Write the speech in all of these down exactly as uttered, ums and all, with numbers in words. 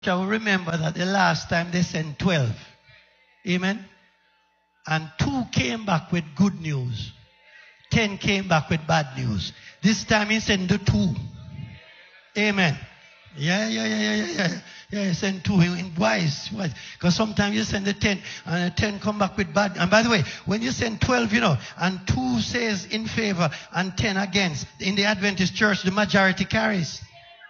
I will remember that the last time they sent twelve. Amen. And two came back with good news. Ten came back with bad news. This time he sent the two. Amen. Yeah, yeah, yeah, yeah, yeah, yeah. Yeah, he sent two. In wise, wise. Because sometimes you send the ten, and the ten come back with bad. And by the way, when you send twelve, you know, and two says in favor and ten against, in the Adventist church, the majority carries.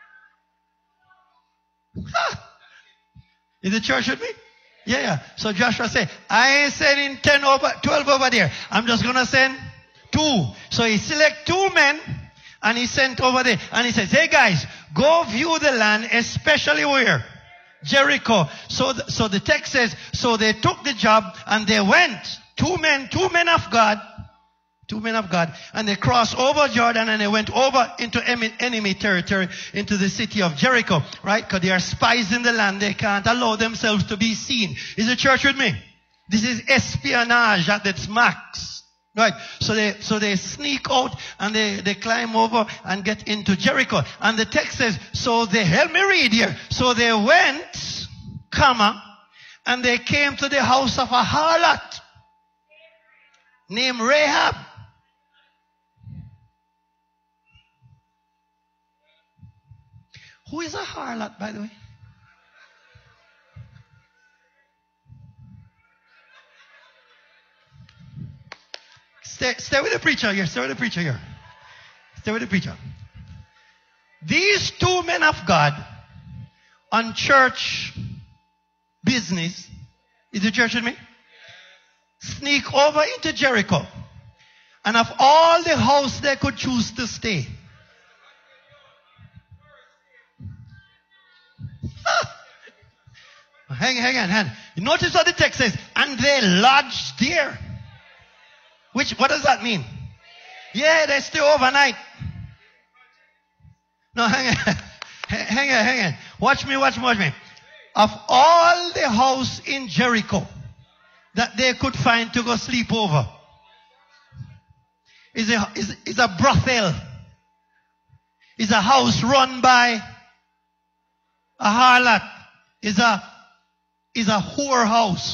Ha! Is the church with me? Yeah, yeah. So Joshua said, I ain't sending ten over, twelve over there. I'm just going to send two. So he select two men and he sent over there. And he says, hey guys, go view the land, especially where? Jericho. So the, so the text says, so they took the job and they went. Two men, two men of God. Two men of God. And they crossed over Jordan and they went over into enemy territory, into the city of Jericho. Right? Because they are spies in the land. They can't allow themselves to be seen. Is the church with me? This is espionage at its max. Right? So they, so they sneak out and they, they climb over and get into Jericho. And the text says, so they, help me read here. So they went, comma, and they came to the house of a harlot named Rahab. Who is a harlot, by the way? Stay, stay with the preacher here. Stay with the preacher here. Stay with the preacher. These two men of God on church business, is the church with me? Sneak over into Jericho. And of all the house they could choose to stay. Hang, hang on, hang on. Notice what the text says. And they lodged there. Which, what does that mean? Yeah, they stay overnight. No, hang on. Hang on, hang on. Watch me, watch me, watch me. Of all the house in Jericho that they could find to go sleep over, is a, is, is a brothel. Is a house run by a harlot. Is a, is a whorehouse.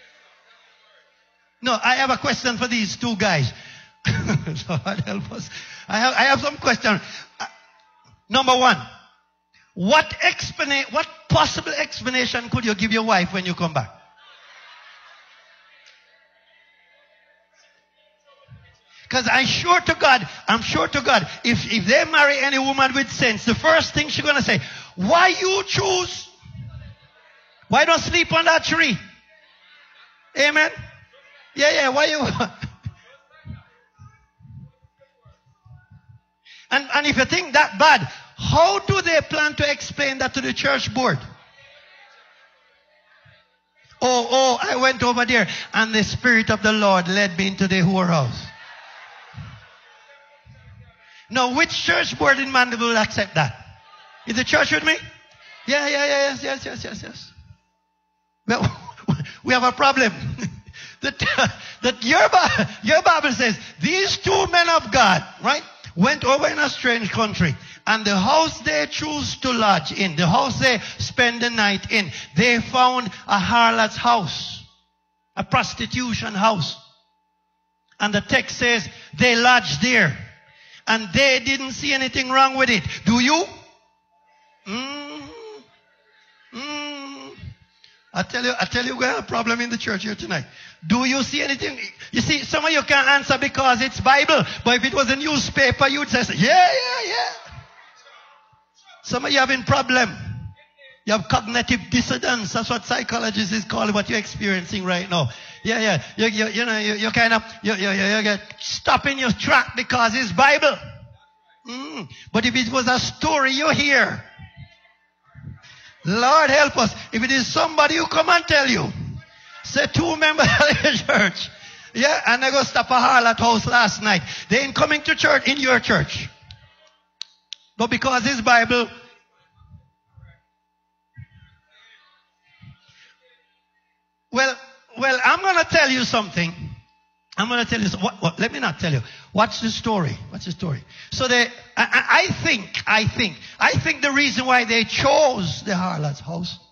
No, I have a question for these two guys. Lord help us. I have, I have some questions. Uh, number one, what explanation, what possible explanation could you give your wife when you come back? Because I'm sure to God, I'm sure to God, if, if they marry any woman with sense, the first thing she's going to say, why you choose? Why don't sleep on that tree? Amen? Yeah, yeah, why you... and, and if you think that bad, how do they plan to explain that to the church board? Oh, oh, I went over there and the Spirit of the Lord led me into the whorehouse. Now, which church board in Mandeville will accept that? Is the church with me? Yeah, yeah, yeah, yes, yes, yes, yes, yes. Well, we have a problem. that, that your, your Bible says, these two men of God, right, went over in a strange country. And the house they choose to lodge in, the house they spend the night in, they found a harlot's house. A prostitution house. And the text says, they lodged there. And they didn't see anything wrong with it. Do you? Mm, mm. I tell you, I tell you, we have a problem in the church here tonight. Do you see anything? You see, some of you can't answer because it's Bible. But if it was a newspaper, you'd say, yeah, yeah, yeah. Some of you having problem. You have cognitive dissonance. That's what psychologists is calling what you're experiencing right now. Yeah, yeah. You, you, you know, you, you kind of, you, you, you, you get stopped in your track because it's Bible. Mm. But if it was a story you hear, Lord help us. If it is somebody who come and tell you, say two members of the church, yeah, and they go stop a harlot house last night. They ain't coming to church in your church. But because it's Bible, well, well, I'm going to tell you something. I'm going to tell you, what, what, let me not tell you. What's the story? What's the story? So they, I, I think, I think, I think the reason why they chose the harlot's house